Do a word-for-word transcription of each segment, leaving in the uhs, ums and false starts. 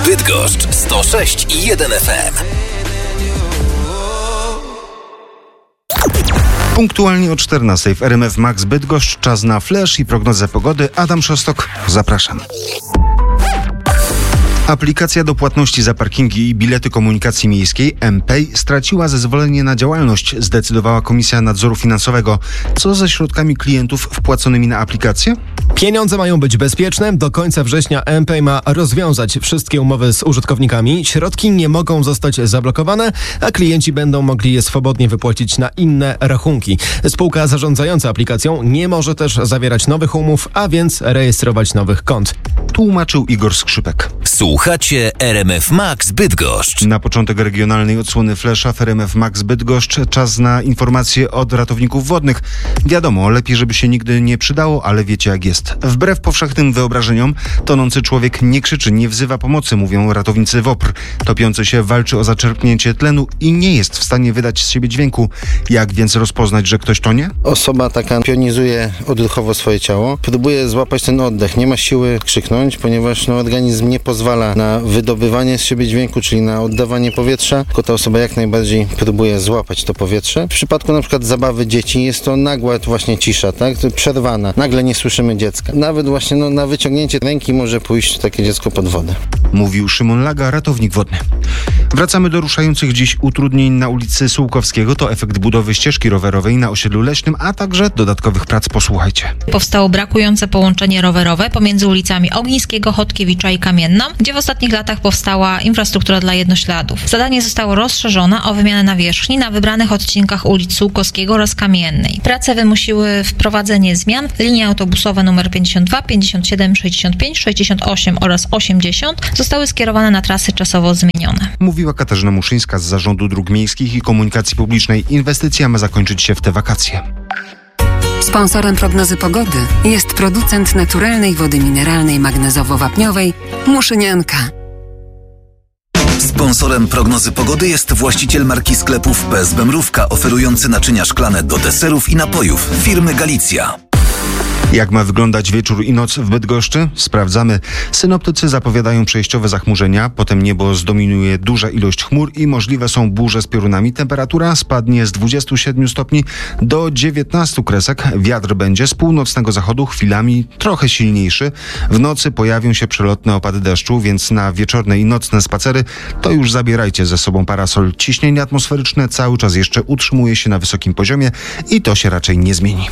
Bydgoszcz sto sześć i jeden F M. Punktualnie o czternastej w R M F Max Bydgoszcz czas na flash i prognozę pogody. Adam Szostok, zapraszam. Aplikacja do płatności za parkingi i bilety komunikacji miejskiej mPay straciła zezwolenie na działalność, zdecydowała Komisja Nadzoru Finansowego. Co ze środkami klientów wpłaconymi na aplikację? Pieniądze mają być bezpieczne. Do końca września mPay ma rozwiązać wszystkie umowy z użytkownikami. Środki nie mogą zostać zablokowane, a klienci będą mogli je swobodnie wypłacić na inne rachunki. Spółka zarządzająca aplikacją nie może też zawierać nowych umów, a więc rejestrować nowych kont. Tłumaczył Igor Skrzypek. Słuchacie R M F Max Bydgoszcz. Na początek regionalnej odsłony Flesza w R M F Max Bydgoszcz czas na informacje od ratowników wodnych. Wiadomo, lepiej żeby się nigdy nie przydało, ale wiecie jak jest. Wbrew powszechnym wyobrażeniom, tonący człowiek nie krzyczy, nie wzywa pomocy, mówią ratownicy WOPR. Topiący się walczy o zaczerpnięcie tlenu i nie jest w stanie wydać z siebie dźwięku. Jak więc rozpoznać, że ktoś tonie? Osoba taka pionizuje odruchowo swoje ciało, próbuje złapać ten oddech, nie ma siły krzyknąć, ponieważ no, organizm nie pozwala na wydobywanie z siebie dźwięku, czyli na oddawanie powietrza, tylko ta osoba jak najbardziej próbuje złapać to powietrze. W przypadku na przykład zabawy dzieci jest to nagła właśnie cisza, tak? Przerwana. Nagle nie słyszymy dziecka. Nawet właśnie no, na wyciągnięcie ręki może pójść takie dziecko pod wodę. Mówił Szymon Laga, ratownik wodny. Wracamy do ruszających dziś utrudnień na ulicy Sułkowskiego. To efekt budowy ścieżki rowerowej na osiedlu Leśnym, a także dodatkowych prac. Posłuchajcie. Powstało brakujące połączenie rowerowe pomiędzy ulicami Ogniskiego, Chodkiewicza i Kamienną, gdzie w ostatnich latach powstała infrastruktura dla jednośladów. Zadanie zostało rozszerzone o wymianę nawierzchni na wybranych odcinkach ulic Sułkowskiego oraz Kamiennej. Prace wymusiły wprowadzenie zmian. Linie autobusowe nr pięćdziesiąt dwa, pięćdziesiąt siedem, sześćdziesiąt pięć, sześćdziesiąt osiem oraz osiemdziesiąt zostały skierowane na trasy czasowo zmienione. Mówiła Katarzyna Muszyńska z Zarządu Dróg Miejskich i Komunikacji Publicznej. Inwestycja ma zakończyć się w te wakacje. Sponsorem prognozy pogody jest producent naturalnej wody mineralnej magnezowo-wapniowej Muszynianka. Sponsorem prognozy pogody jest właściciel marki sklepów P S B Mrówka, oferujący naczynia szklane do deserów i napojów firmy Galicja. Jak ma wyglądać wieczór i noc w Bydgoszczy? Sprawdzamy. Synoptycy zapowiadają przejściowe zachmurzenia, potem niebo zdominuje duża ilość chmur i możliwe są burze z piorunami. Temperatura spadnie z dwudziestu siedmiu stopni do dziewiętnastu kresek. Wiatr będzie z północnego zachodu, chwilami trochę silniejszy. W nocy pojawią się przelotne opady deszczu, więc na wieczorne i nocne spacery to już zabierajcie ze sobą parasol. Ciśnienie atmosferyczne cały czas jeszcze utrzymuje się na wysokim poziomie i to się raczej nie zmieni.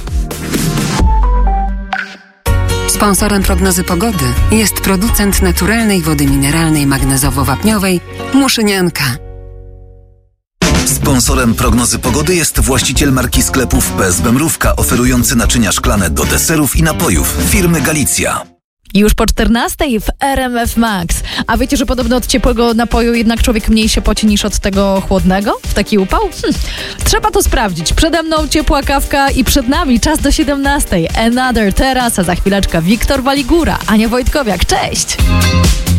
Sponsorem prognozy pogody jest producent naturalnej wody mineralnej magnezowo-wapniowej Muszynianka. Sponsorem prognozy pogody jest właściciel marki sklepów P S B Mrówka, oferujący naczynia szklane do deserów i napojów firmy Galicja. Już po czternastej w R M F Max. A wiecie, że podobno od ciepłego napoju jednak człowiek mniej się poci niż od tego chłodnego? W taki upał? Hm. Trzeba to sprawdzić. Przede mną ciepła kawka i przed nami czas do siedemnastej. Another teraz, a za chwileczkę Wiktor Waligura, Ania Wojtkowiak. Cześć!